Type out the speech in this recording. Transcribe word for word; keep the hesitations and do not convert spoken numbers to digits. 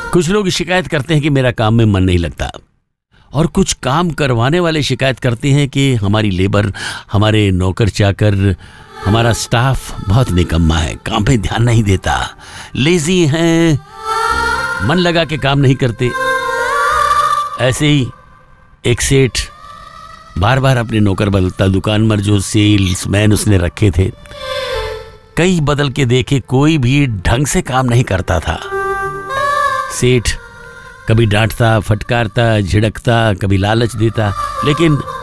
कुछ लोग शिकायत करते हैं कि मेरा काम में मन नहीं लगता, और कुछ काम करवाने वाले शिकायत करते हैं कि हमारी लेबर, हमारे नौकर चाकर, हमारा स्टाफ बहुत निकम्मा है, काम पे ध्यान नहीं देता, लेजी हैं, मन लगा के काम नहीं करते। ऐसे ही एक सेठ बार बार अपने नौकर बदलता। दुकान पर जो सेल्समैन उसने रखे थे, कई बदल के देखे, कोई भी ढंग से काम नहीं करता था। सेठ कभी डांटता, फटकारता, झिड़कता, कभी लालच देता, लेकिन